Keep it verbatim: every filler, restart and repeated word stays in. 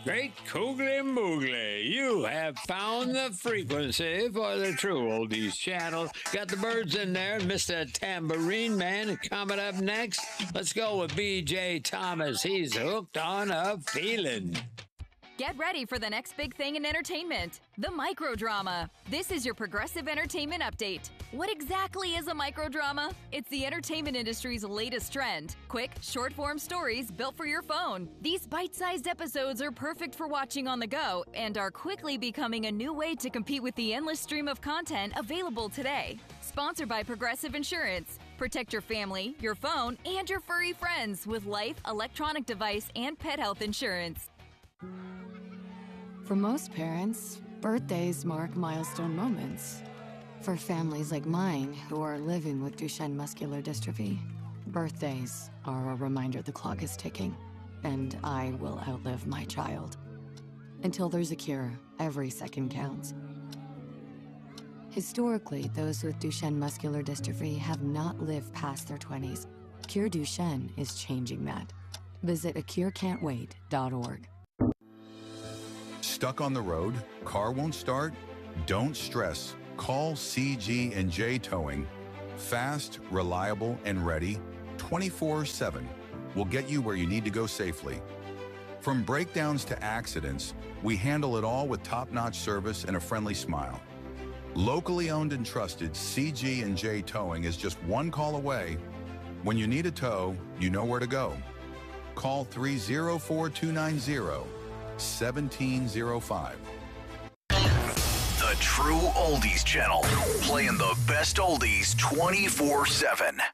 Great Koogly Moogly, you have found the frequency for the True Oldies channel. Got the birds in there, Mister Tambourine Man coming up next. Let's go with B J Thomas. He's hooked on a feeling. Get ready for the next big thing in entertainment, the microdrama. This is your Progressive Entertainment Update. What exactly is a microdrama? It's the entertainment industry's latest trend. Quick, short-form stories built for your phone. These bite-sized episodes are perfect for watching on the go and are quickly becoming a new way to compete with the endless stream of content available today. Sponsored by Progressive Insurance. Protect your family, your phone, and your furry friends with life, electronic device, and pet health insurance. For most parents, birthdays mark milestone moments. For families like mine who are living with Duchenne muscular dystrophy, birthdays are a reminder the clock is ticking, and I will outlive my child. Until there's a cure, every second counts. Historically, those with Duchenne muscular dystrophy have not lived past their twenties. Cure Duchenne is changing that. Visit a cure can't wait dot org. Stuck on the road? Car won't start? Don't stress. Call C G and J Towing. Fast, reliable, and ready twenty-four seven. We'll get you where you need to go safely. From breakdowns to accidents, we handle it all with top-notch service and a friendly smile. Locally owned and trusted, C G and J Towing is just one call away. When you need a tow, you know where to go. Call three oh four, two nine oh, one seven oh five. The True Oldies channel, playing the best oldies twenty-four seven.